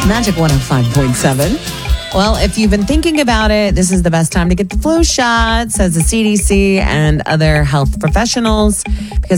Magic 105.7. Well, if you've been thinking about it, this is the best time to get the flu shot, says the CDC and other health professionals, because